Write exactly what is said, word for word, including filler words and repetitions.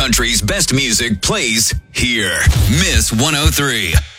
country's best music plays here. Miss one oh three.